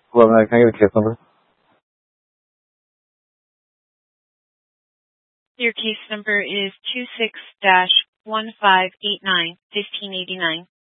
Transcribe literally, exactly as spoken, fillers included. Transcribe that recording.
Hello, can I get a case number? Your case number is two six dash one five eight nine fifteen eighty nine.